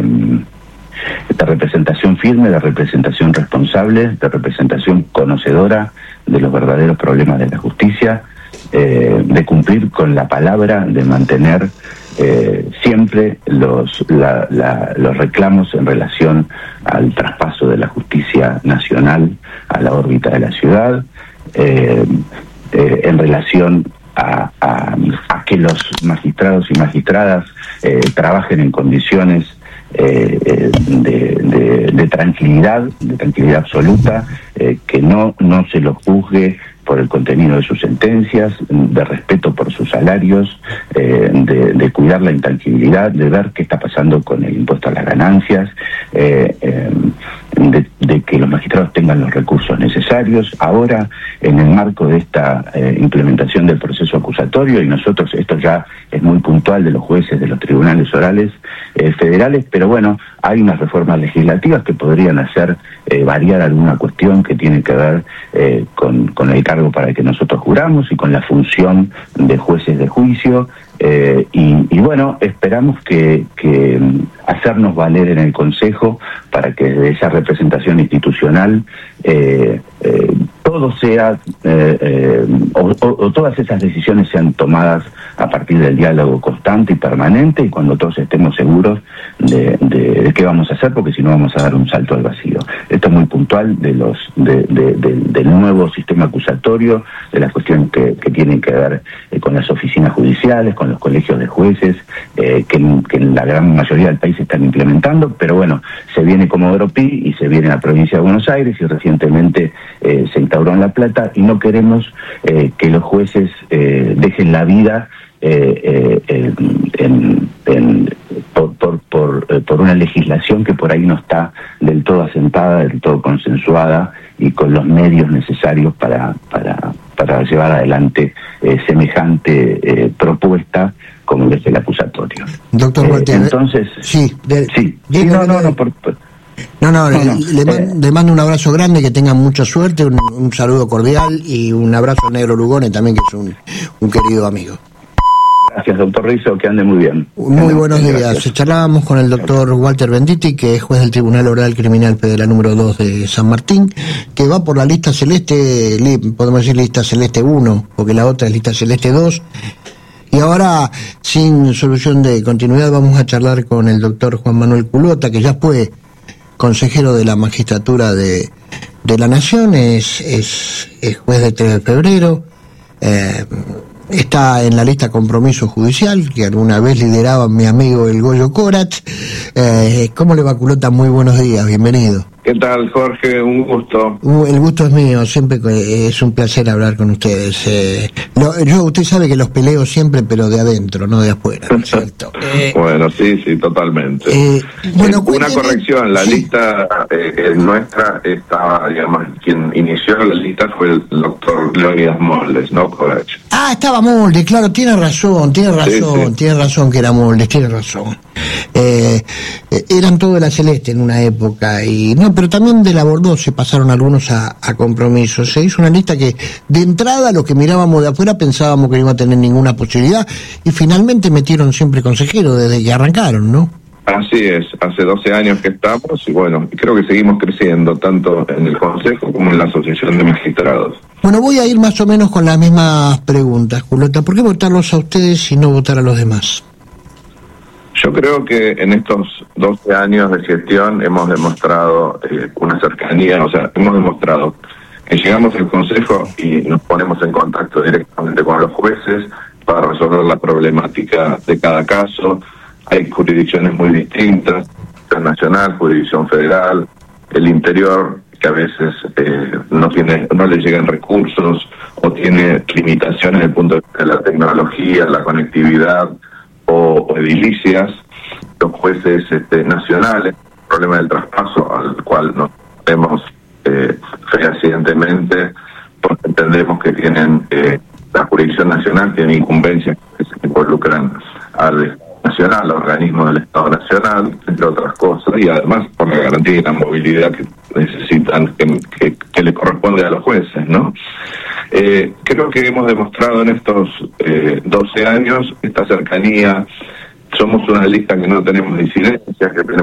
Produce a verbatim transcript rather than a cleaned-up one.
de representación firme, de representación responsable, de representación conocedora de los verdaderos problemas de la justicia, eh, de cumplir con la palabra, de mantener eh, siempre los, la, la, los reclamos en relación al traspaso de la justicia nacional a la órbita de la ciudad, eh, eh, en relación a, a, a que los magistrados y magistradas eh, trabajen en condiciones Eh, eh, de, de, de tranquilidad, de tranquilidad absoluta, eh, que no, no se los juzgue por el contenido de sus sentencias, de respeto por sus salarios, eh, de, de cuidar la intranquilidad, de ver qué está pasando con el impuesto a las ganancias, eh, eh, de, de que los magistrados tengan los recursos necesarios. Ahora, en el marco de esta eh, implementación del proceso acusatorio, y nosotros, esto ya es muy puntual de los jueces de los tribunales orales eh, federales, pero bueno, hay unas reformas legislativas que podrían hacer eh, variar alguna cuestión que tiene que ver eh, con, con el cargo para el que nosotros juramos y con la función de jueces de juicio, eh, y, y bueno, esperamos que, que hacernos valer en el Consejo para que de esa representación institucional eh, eh, todo sea, eh, eh, o, o, o todas esas decisiones sean tomadas a partir del diálogo constante y permanente, y cuando todos estemos seguros de, de, de qué vamos a hacer, porque si no vamos a dar un salto al vacío. Esto es muy puntual de los de, de, de, del nuevo sistema acusatorio, de las cuestiones que, que tienen que ver eh, con las oficinas judiciales, con los colegios de jueces, eh, que, que en la gran mayoría del país se están implementando, pero bueno, se viene Comodoro Pi y se viene a la provincia de Buenos Aires, y recientemente eh, se instauró en La Plata, y no queremos eh, que los jueces eh, dejen la vida eh, eh, en, en, por, por, por, eh, por una legislación que por ahí no está del todo asentada, del todo consensuada y con los medios necesarios para, para, para llevar adelante eh, semejante eh, propuesta como es el acusatorio. Doctor Walter, eh, entonces sí, de, sí, de, sí de, no, no, no, por, por, No, no, no, le, no. Le, Eh, le mando un abrazo grande, que tengan mucha suerte, un, un saludo cordial y un abrazo a Negro Lugones también, que es un, un querido amigo. Gracias, doctor Rizzo, que ande muy bien. Muy buenos días. Gracias. Charlábamos con el doctor Walter Venditti, que es juez del Tribunal Oral Criminal Federal número dos de San Martín, que va por la lista celeste, li, podemos decir lista celeste uno, porque la otra es lista celeste dos. Y ahora, sin solución de continuidad, vamos a charlar con el doctor Juan Manuel Culota, que ya fue consejero de la magistratura de, de la Nación, es, es, es juez de tres de febrero, eh, está en la lista Compromiso Judicial, que alguna vez lideraba mi amigo el Goyo Corat. Eh, ¿Cómo le va, Culota? Muy buenos días, bienvenido. ¿Qué tal, Jorge? Un gusto. Uh, el gusto es mío, siempre es un placer hablar con ustedes. Eh, lo, yo, usted sabe que los peleo siempre, pero de adentro, no de afuera, ¿no es cierto? Eh, bueno, sí, sí, totalmente. Eh, bueno, eh, una corrección, la sí. lista eh, nuestra estaba, digamos, quien inició la lista fue el doctor Leónidas Moldes, no Corach. Ah, estaba Moldes, claro, tiene razón, tiene razón, Sí, sí. tiene razón que era Moldes, tiene razón. Eh, eh, eran todos de la Celeste en una época, y no, pero también de la Bordeaux se pasaron algunos a, a Compromiso. Se hizo una lista que de entrada los que mirábamos de afuera pensábamos que no iba a tener ninguna posibilidad, y finalmente metieron siempre consejero desde que arrancaron, ¿no? Así es, hace doce años que estamos y bueno, creo que seguimos creciendo tanto en el Consejo como en la Asociación de Magistrados. Bueno, voy a ir más o menos con las mismas preguntas, Culota. ¿Por qué votarlos a ustedes y no votar a los demás? Yo creo que en estos doce años de gestión hemos demostrado eh, una cercanía, o sea, hemos demostrado que llegamos al Consejo y nos ponemos en contacto directamente con los jueces para resolver la problemática de cada caso. Hay jurisdicciones muy distintas, nacional, jurisdicción federal, el interior, que a veces eh, no tiene, no le llegan recursos o tiene limitaciones desde el punto de vista de la tecnología, la conectividad o, o edilicias. Los jueces este, nacionales, el problema del traspaso al cual nos vemos eh, fehacientemente, porque entendemos que tienen eh, la jurisdicción nacional tiene incumbencias que se involucran al nacional, organismos del Estado Nacional, entre otras cosas, y además por la garantía y la movilidad que necesitan, que, que, que le corresponde a los jueces, ¿no? Eh, creo que hemos demostrado en estos eh, doce años esta cercanía. Somos una lista que no tenemos disidencias, que tenemos